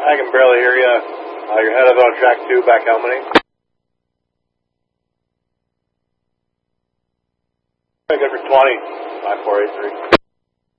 I can barely hear you. You're headed on track 2, back how many? Good for 20, 5483.